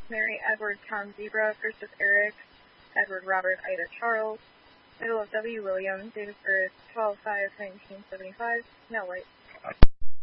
Mary Edward Tom Zebra, first of Eric, Edward Robert Ida Charles, middle of W. William, date of birth 12/5/1975, no white.